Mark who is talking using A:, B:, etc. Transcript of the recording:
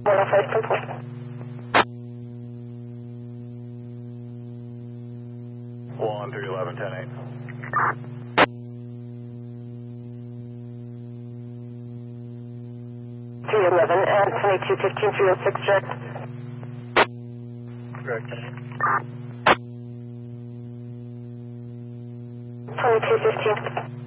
A: 105 Simple.
B: 1311, 10-8.
A: And 2215 306 direct.
B: Correct.
A: 2215.